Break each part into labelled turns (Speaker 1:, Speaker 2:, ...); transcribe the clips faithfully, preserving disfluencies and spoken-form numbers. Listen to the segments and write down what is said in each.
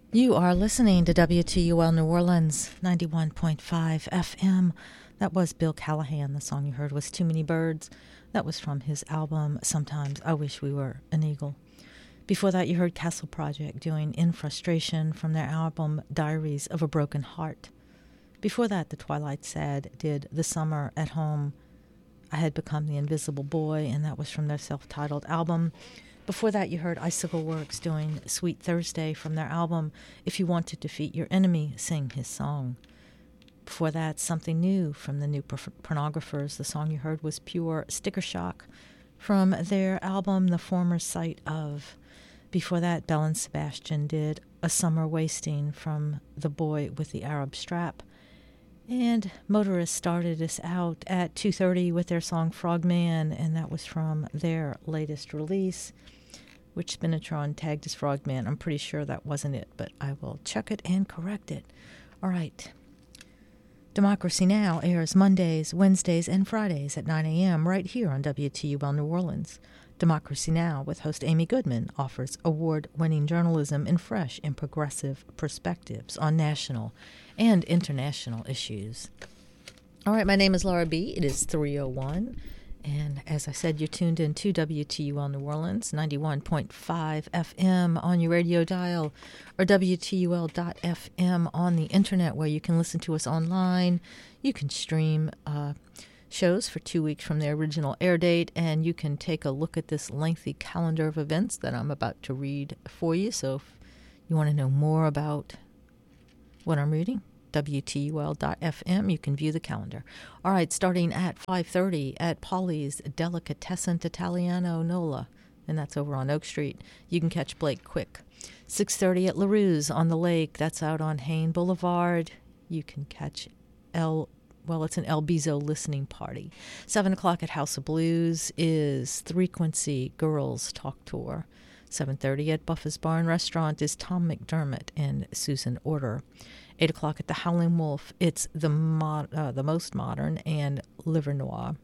Speaker 1: You are listening to W T U L New Orleans, ninety-one point five F M. That was Bill Callahan. The song you heard was Too Many Birds. That was from his album, Sometimes I Wish We Were an Eagle. Before that, you heard Castle Project doing In Frustration from their album Diaries of a Broken Heart. Before that, The Twilight Sad did The Summer at Home. I Had Become the Invisible Boy, and that was from their self-titled album. Before that, you heard Icicle Works doing Sweet Thursday from their album If You Want to Defeat Your Enemy, Sing His Song. Before that, Something New from the New Pornographers. The song you heard was Pure Sticker Shock from their album The Former Sight Of. Before that, Belle and Sebastian did A Summer Wasting from The Boy with the Arab Strap. And Motorist started us out at two thirty with their song Frogman, and that was from their latest release, which Spinatron tagged as Frogman. I'm pretty sure that wasn't it, but I will check it and correct it. All right. Democracy Now! Airs Mondays, Wednesdays, and Fridays at nine a.m. right here on W T U L New Orleans. Democracy Now! With host Amy Goodman offers award-winning journalism in fresh and progressive perspectives on national and international issues. All right, my name is Laura B. It is three oh one, and as I said, you're tuned in to W T U L New Orleans, ninety-one point five F M on your radio dial, or W T U L dot F M on the internet, where you can listen to us online. You can stream uh, shows for two weeks from their original air date, and you can take a look at this lengthy calendar of events that I'm about to read for you. So if you want to know more about what I'm reading, W T U L dot F M, you can view the calendar. All right, starting at five thirty at Polly's Delicatessen Italiano Nola, and that's over on Oak Street. You can catch Blake Quick. six thirty at LaRue's on the Lake. That's out on Hain Boulevard. You can catch El, well, it's an El Bizo listening party. seven o'clock at House of Blues is Frequency Girls Talk Tour. seven thirty at Buffa's Bar and Restaurant is Tom McDermott and Susan Order. eight o'clock at the Howling Wolf, it's the mod, uh, the most modern and Liver Noir.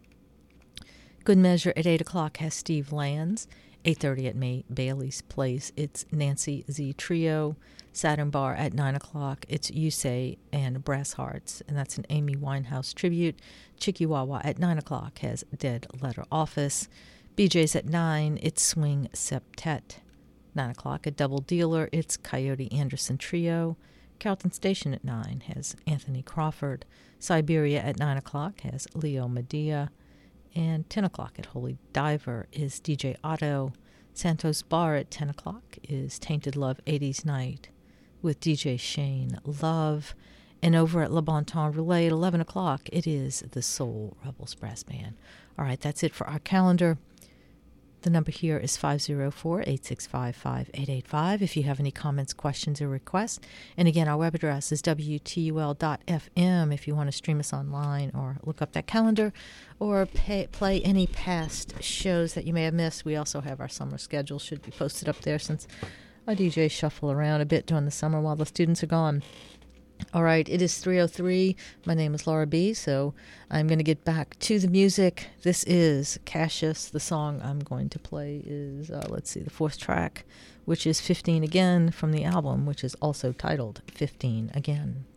Speaker 1: Good Measure at eight o'clock has Steve Lands. eight thirty at May Bailey's Place, it's Nancy Z Trio. Saturn Bar at nine o'clock, it's Yusei and Brass Hearts, and that's an Amy Winehouse tribute. Chikiwawa at nine o'clock has Dead Letter Office. B J's at nine, it's Swing Septet. nine o'clock at Double Dealer, it's Coyote Anderson Trio. Carlton Station at nine has Anthony Crawford. Siberia at nine o'clock has Leo Medea. And ten o'clock at Holy Diver is D J Otto. Santos Bar at ten o'clock is Tainted Love eighties Night with D J Shane Love. And over at Le Bon Temps Relay at eleven o'clock, it is the Soul Rebels Brass Band. All right, that's it for our calendar. The number here is five oh four, eight six five, five eight eight five if you have any comments, questions, or requests. And again, our web address is W T U L dot F M if you want to stream us online or look up that calendar or pay, play any past shows that you may have missed. We also have our summer schedule, should be posted up there since our D Js shuffle around a bit during the summer while the students are gone. All right, it is three oh three. My name is Laura B., so I'm going to get back to the music. This is Cassius. The song I'm going to play is, uh, let's see, the fourth track, which is fifteen Again from the album, which is also titled fifteen Again.